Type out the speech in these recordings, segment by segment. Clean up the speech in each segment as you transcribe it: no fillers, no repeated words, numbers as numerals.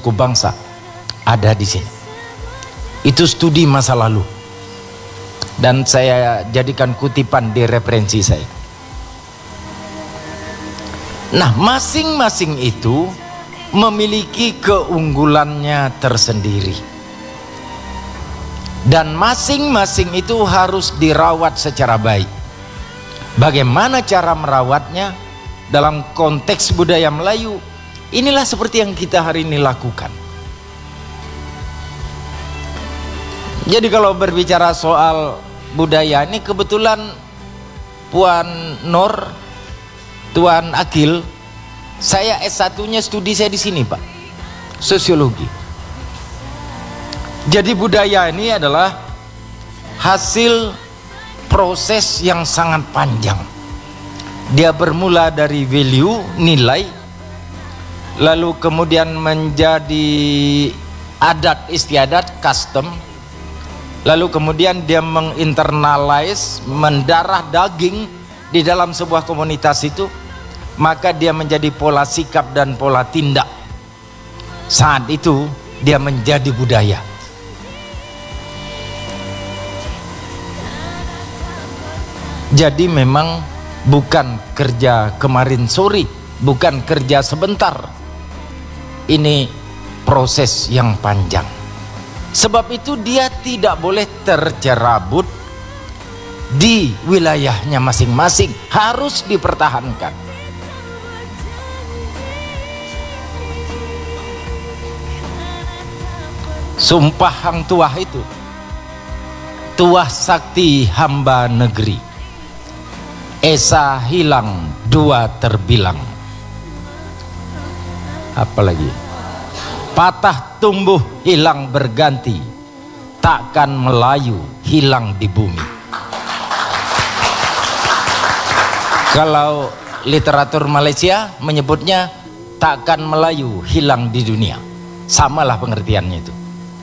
suku bangsa ada di sini. Itu studi masa lalu. Dan saya jadikan kutipan di referensi saya. Nah, masing-masing itu memiliki keunggulannya tersendiri. Dan masing-masing itu harus dirawat secara baik. Bagaimana cara merawatnya dalam konteks budaya Melayu? Inilah seperti yang kita hari ini lakukan. Jadi kalau berbicara soal budaya ini, kebetulan Puan Nur, Tuan Akil, saya S1-nya studi saya di sini, Pak. Sosiologi. Jadi budaya ini adalah hasil proses yang sangat panjang. Dia bermula dari value, nilai, lalu kemudian menjadi adat istiadat, custom, lalu kemudian dia menginternalize, mendarah daging di dalam sebuah komunitas itu, maka dia menjadi pola sikap dan pola tindak. Saat itu dia menjadi budaya. Jadi memang bukan kerja kemarin sore, bukan kerja sebentar. Ini proses yang panjang. Sebab itu dia tidak boleh tercerabut di wilayahnya masing-masing, harus dipertahankan. Sumpah Hang Tuah itu, Tuah sakti hamba negeri, esa hilang dua terbilang. Apalagi patah tumbuh hilang berganti, takkan Melayu hilang di bumi. Kalau literatur Malaysia menyebutnya takkan Melayu hilang di dunia. Samalah pengertiannya itu.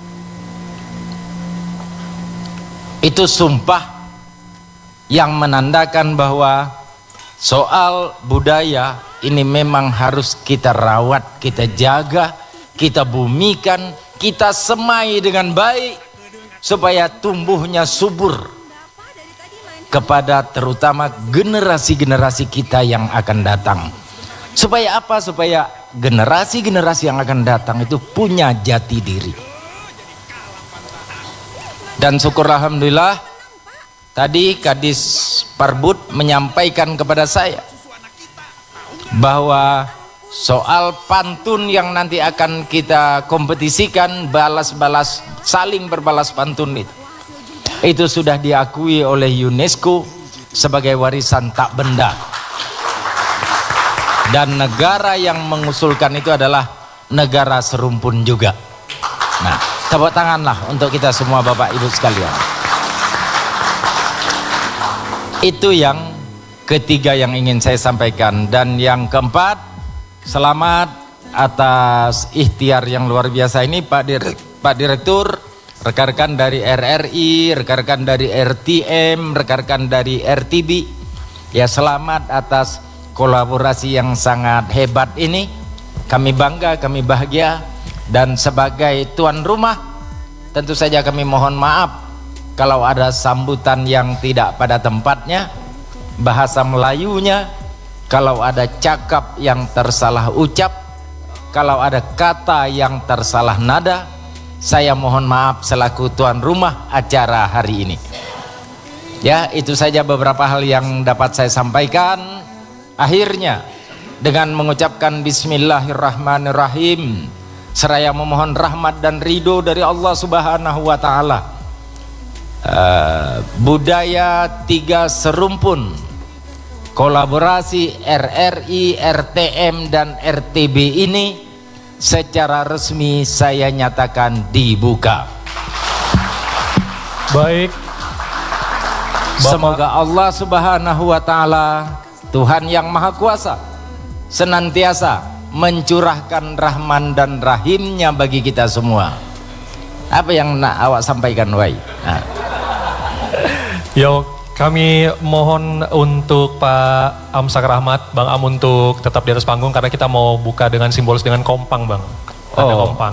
Itu sumpah yang menandakan bahwa soal budaya ini memang harus kita rawat, kita jaga, kita bumikan, kita semai dengan baik supaya tumbuhnya subur kepada terutama generasi-generasi kita yang akan datang. Supaya apa? Supaya generasi-generasi yang akan datang itu punya jati diri. Dan syukur alhamdulillah tadi Kadis Parbud menyampaikan kepada saya bahwa soal pantun yang nanti akan kita kompetisikan, balas-balas, saling berbalas pantun itu sudah diakui oleh UNESCO sebagai warisan tak benda. Dan negara yang mengusulkan itu adalah negara serumpun juga. Nah, tepuk tanganlah untuk kita semua Bapak Ibu sekalian. Itu yang ketiga yang ingin saya sampaikan. Dan yang keempat, selamat atas ikhtiar yang luar biasa ini Pak Direktur, rekan-rekan dari RRI, rekan-rekan dari RTM, rekan-rekan dari RTB. Ya, selamat atas kolaborasi yang sangat hebat ini. Kami bangga, kami bahagia. Dan sebagai tuan rumah, tentu saja kami mohon maaf kalau ada sambutan yang tidak pada tempatnya, bahasa Melayunya, kalau ada cakap yang tersalah ucap, kalau ada kata yang tersalah nada, saya mohon maaf selaku tuan rumah acara hari ini. Ya, itu saja beberapa hal yang dapat saya sampaikan. Akhirnya dengan mengucapkan Bismillahirrahmanirrahim, seraya memohon rahmat dan ridho dari Allah Subhanahu wa Ta'ala. Budaya tiga serumpun, kolaborasi RRI, RTM dan RTB ini secara resmi saya nyatakan dibuka. Baik, semoga Allah Subhanahu wa Ta'ala, Tuhan yang Maha Kuasa, senantiasa mencurahkan rahman dan rahimnya bagi kita semua. Apa yang nak awak sampaikan, Wai? Nah. Yo, kami mohon untuk Pak Amsak Rahmat, Bang Am untuk tetap di atas panggung karena kita mau buka dengan simbolis dengan kompang, Bang. Ada kompang.